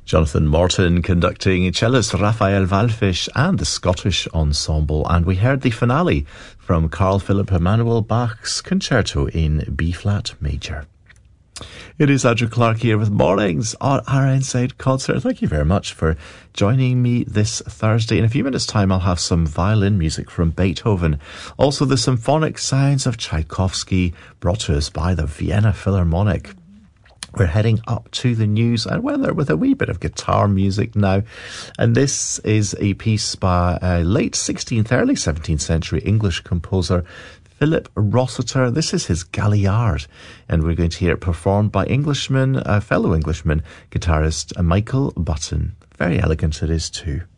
Jonathan Morton conducting, cellist Raphael Wallfisch and the Scottish Ensemble. And we heard the finale from Carl Philipp Emanuel Bach's Concerto in B-flat major. It is Andrew Clark here with Mornings on our Inside Concert. Thank you very much for joining me this Thursday. In a few minutes' time, I'll have some violin music from Beethoven. Also, the symphonic sounds of Tchaikovsky brought to us by the Vienna Philharmonic. We're heading up to the news and weather with a wee bit of guitar music now. And this is a piece by a late 16th, early 17th century English composer, Philip Rossiter. This is his Galliard. And we're going to hear it performed by fellow Englishman, guitarist Michael Button. Very elegant it is too.